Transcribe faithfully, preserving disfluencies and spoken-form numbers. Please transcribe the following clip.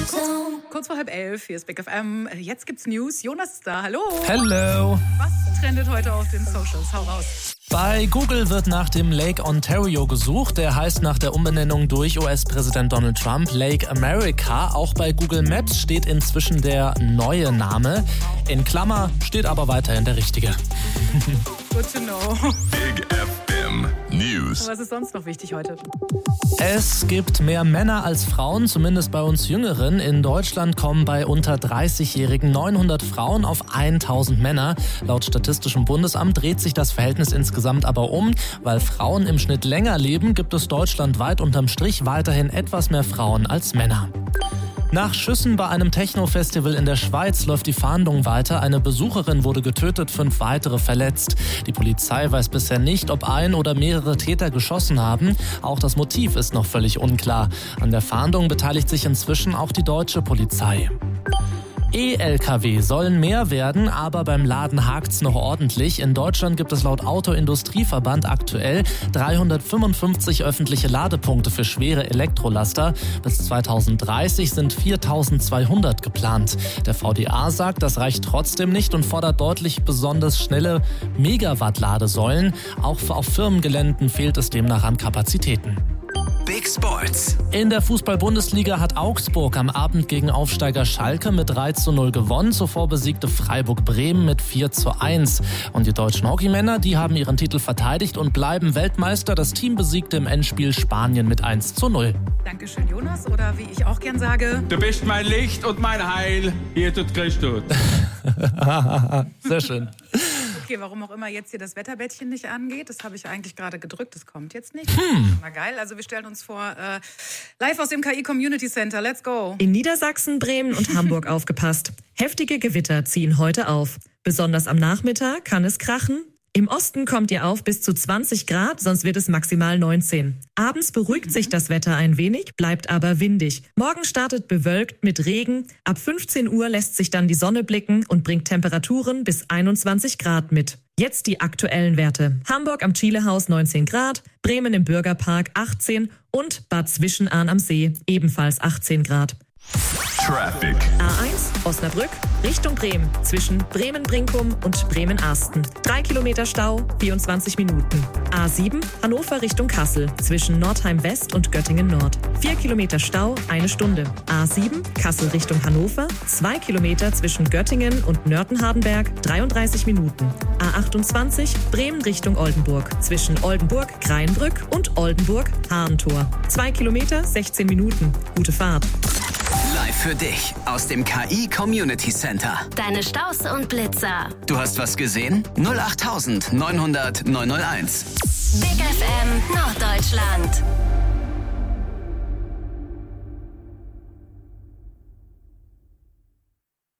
Kurz vor halb elf, hier ist Big F M. Jetzt gibt's News. Jonas ist da, hallo. Hello. Was trendet heute auf den Socials? Hau raus. Bei Google wird nach dem Lake Ontario gesucht. Der heißt nach der Umbenennung durch U S-Präsident Donald Trump Lake America. Auch bei Google Maps steht inzwischen der neue Name. In Klammer steht aber weiterhin der richtige. Good to know. Big F M News. Was ist sonst noch wichtig heute? Es gibt mehr Männer als Frauen, zumindest bei uns Jüngeren. In Deutschland kommen bei unter dreißigjährigen neunhundert Frauen auf tausend Männer. Laut Statistischem Bundesamt dreht sich das Verhältnis insgesamt aber um. Weil Frauen im Schnitt länger leben, gibt es deutschlandweit unterm Strich weiterhin etwas mehr Frauen als Männer. Nach Schüssen bei einem Techno-Festival in der Schweiz läuft die Fahndung weiter. Eine Besucherin wurde getötet, fünf weitere verletzt. Die Polizei weiß bisher nicht, ob ein oder mehrere Täter geschossen haben. Auch das Motiv ist noch völlig unklar. An der Fahndung beteiligt sich inzwischen auch die deutsche Polizei. E-L K W sollen mehr werden, aber beim Laden hakt's noch ordentlich. In Deutschland gibt es laut Autoindustrieverband aktuell dreihundertfünfundfünfzig öffentliche Ladepunkte für schwere Elektrolaster. Bis zweitausenddreißig sind viertausendzweihundert geplant. Der V D A sagt, das reicht trotzdem nicht und fordert deutlich besonders schnelle Megawatt-Ladesäulen. Auch auf Firmengeländen fehlt es demnach an Kapazitäten. Big Sports. In der Fußball-Bundesliga hat Augsburg am Abend gegen Aufsteiger Schalke mit drei zu null gewonnen. Zuvor besiegte Freiburg Bremen mit vier zu eins. Und die deutschen Hockeymänner, die haben ihren Titel verteidigt und bleiben Weltmeister. Das Team besiegte im Endspiel Spanien mit eins zu null. Dankeschön, Jonas. Oder wie ich auch gern sage... Du bist mein Licht und mein Heil. Hier tut Christus. Sehr schön. Okay, warum auch immer jetzt hier das Wetterbettchen nicht angeht, das habe ich eigentlich gerade gedrückt, das kommt jetzt nicht. Hm. Na geil, also wir stellen uns vor, äh, live aus dem K I Community Center, let's go. In Niedersachsen, Bremen und Hamburg aufgepasst. Heftige Gewitter ziehen heute auf. Besonders am Nachmittag kann es krachen. Im Osten kommt ihr auf bis zu zwanzig Grad, sonst wird es maximal neunzehn. Abends beruhigt sich das Wetter ein wenig, bleibt aber windig. Morgen startet bewölkt mit Regen. Ab fünfzehn Uhr lässt sich dann die Sonne blicken und bringt Temperaturen bis einundzwanzig Grad mit. Jetzt die aktuellen Werte. Hamburg am Chilehaus neunzehn Grad, Bremen im Bürgerpark achtzehn und Bad Zwischenahn am See ebenfalls achtzehn Grad. Traffic. A eins Osnabrück Richtung Bremen zwischen Bremen-Brinkum und Bremen-Arsten. Drei Kilometer Stau, vierundzwanzig Minuten. A sieben Hannover Richtung Kassel zwischen Nordheim West und Göttingen Nord. Vier Kilometer Stau, eine Stunde. A sieben Kassel Richtung Hannover. Zwei Kilometer zwischen Göttingen und Nörten-Hardenberg, dreiunddreißig Minuten. A achtundzwanzig Bremen Richtung Oldenburg zwischen Oldenburg-Kreienbrück und Oldenburg-Harentor. Zwei Kilometer, sechzehn Minuten. Gute Fahrt. Live für dich aus dem K I Community Center. Deine Staus und Blitzer. Du hast was gesehen? null acht neunhundert neunhundert neunhunderteins. Big F M Norddeutschland.